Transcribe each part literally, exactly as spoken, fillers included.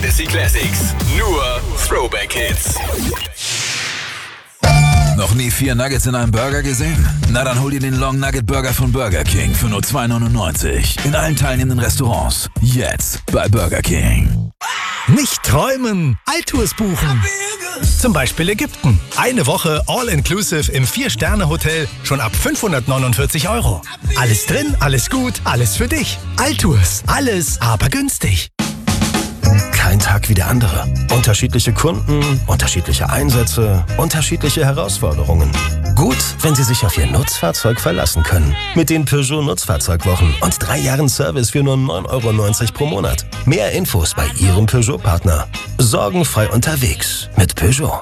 Fantasy Classics. Nur Throwback Hits. Noch nie vier Nuggets in einem Burger gesehen? Na dann hol dir den Long Nugget Burger von Burger King für nur zwei neunundneunzig. In allen teilnehmenden Restaurants. Jetzt bei Burger King. Nicht träumen, Altours buchen. Zum Beispiel Ägypten. Eine Woche All-Inclusive im vier-Sterne-Hotel schon ab fünfhundertneunundvierzig Euro. Alles drin, alles gut, alles für dich. Altours, alles aber günstig. Kein Tag wie der andere. Unterschiedliche Kunden, unterschiedliche Einsätze, unterschiedliche Herausforderungen. Gut, wenn Sie sich auf Ihr Nutzfahrzeug verlassen können. Mit den Peugeot Nutzfahrzeugwochen und drei Jahren Service für nur neun Euro neunzig pro Monat. Mehr Infos bei Ihrem Peugeot-Partner. Sorgenfrei unterwegs mit Peugeot.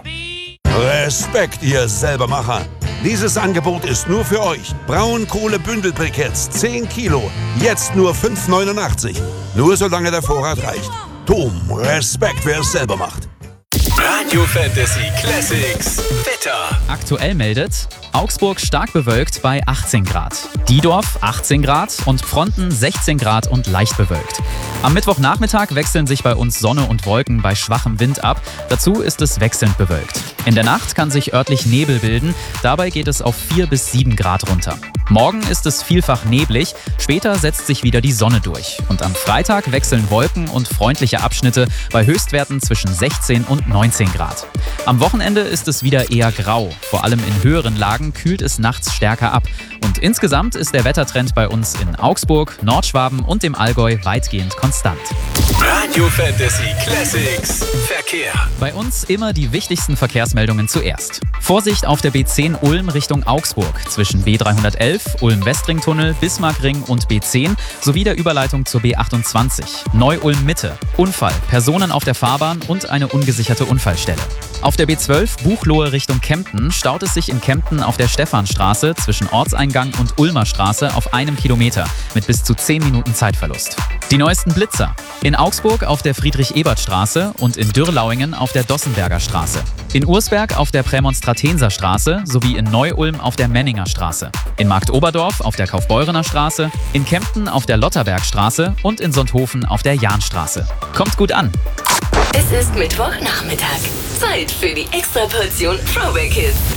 Respekt, ihr Selbermacher. Dieses Angebot ist nur für euch. Braunkohle-Bündelbriketts, zehn Kilo. Jetzt nur fünf neunundachtzig. Nur solange der Vorrat reicht. Tom, Respekt, wer es selber macht. Radio Fantasy Classics Wetter. Aktuell meldet Augsburg stark bewölkt bei achtzehn Grad. Diedorf achtzehn Grad und Pfronten sechzehn Grad und leicht bewölkt. Am Mittwochnachmittag wechseln sich bei uns Sonne und Wolken bei schwachem Wind ab. Dazu ist es wechselnd bewölkt. In der Nacht kann sich örtlich Nebel bilden. Dabei geht es auf vier bis sieben Grad runter. Morgen ist es vielfach neblig. Später setzt sich wieder die Sonne durch. Und am Freitag wechseln Wolken und freundliche Abschnitte bei Höchstwerten zwischen sechzehn und neunzehn Grad. Am Wochenende ist es wieder eher grau. Vor allem in höheren Lagen kühlt es nachts stärker ab. Und insgesamt ist der Wettertrend bei uns in Augsburg, Nordschwaben und dem Allgäu weitgehend konstant. Radio Fantasy Classics Verkehr. Bei uns immer die wichtigsten Verkehrsmeldungen zuerst. Vorsicht auf der B zehn Ulm Richtung Augsburg zwischen B dreihundertelf, Ulm-Westring-Tunnel, Bismarckring und B zehn sowie der Überleitung zur B achtundzwanzig. Neu-Ulm-Mitte. Unfall, Personen auf der Fahrbahn und eine ungesicherte Unfallstelle. Auf der B zwölf Buchloe Richtung Kempten staut es sich in Kempten auf der Stephanstraße zwischen Ortseingang und Ulmer Straße auf einem Kilometer mit bis zu zehn Minuten Zeitverlust. Die neuesten Blitzer. In Augsburg auf der Friedrich-Ebert-Straße und in Dürrlauingen auf der Dossenberger Straße. In Ursberg auf der Prämonstratenser Straße sowie in Neu-Ulm auf der Menninger Straße. In Marktoberdorf auf der Kaufbeurener Straße, in Kempten auf der Lotterbergstraße und in Sonthofen auf der Jahnstraße. Kommt gut an! Es ist Mittwochnachmittag. Zeit für die Extraportion Throwback Hits.